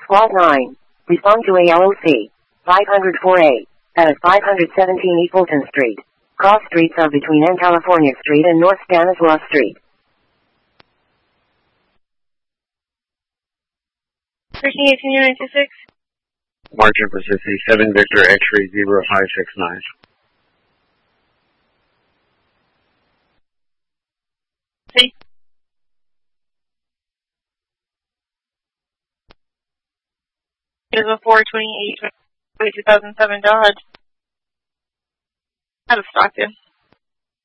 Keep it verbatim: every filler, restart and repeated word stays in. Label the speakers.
Speaker 1: Squad nine. Respond to A L O C. five oh four A. That is five seventeen East Fulton Street. Cross streets are between N California Street and North Stanislaus Street.
Speaker 2: thirteen eighteen ninety-six.
Speaker 3: Margin for sixty-seven Victor X-ray zero five six nine.
Speaker 2: See? It is a four twenty-eight two thousand seven Dodge. Out of Stockton.